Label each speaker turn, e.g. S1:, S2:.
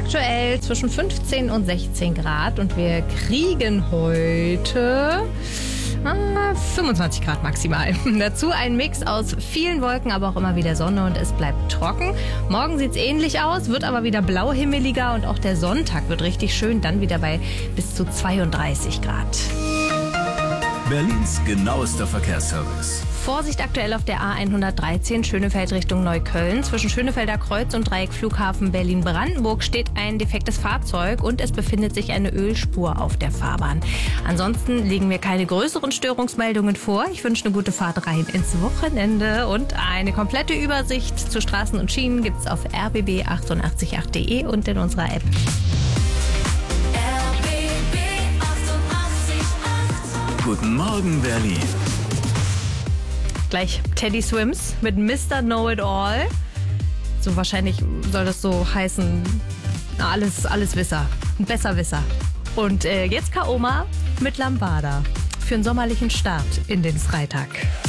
S1: Aktuell zwischen 15 und 16 Grad und wir kriegen heute 25 Grad maximal. Dazu ein Mix aus vielen Wolken, aber auch immer wieder Sonne und es bleibt trocken. Morgen sieht es ähnlich aus, wird aber wieder blauhimmeliger und auch der Sonntag wird richtig schön, dann wieder bei bis zu 32 Grad.
S2: Berlins genauester Verkehrsservice.
S1: Vorsicht aktuell auf der A113 Schönefeld Richtung Neukölln. Zwischen Schönefelder Kreuz und Dreieck Flughafen Berlin-Brandenburg steht ein defektes Fahrzeug und es befindet sich eine Ölspur auf der Fahrbahn. Ansonsten liegen mir keine größeren Störungsmeldungen vor. Ich wünsche eine gute Fahrt rein ins Wochenende und eine komplette Übersicht zu Straßen und Schienen gibt's auf rbb888.de und in unserer App.
S2: Guten Morgen, Berlin.
S1: Gleich Teddy Swims mit Mr. Know-It-All. So wahrscheinlich soll das so heißen, alles Wisser, ein Besserwisser. Und jetzt Kaoma mit Lambada für einen sommerlichen Start in den Freitag.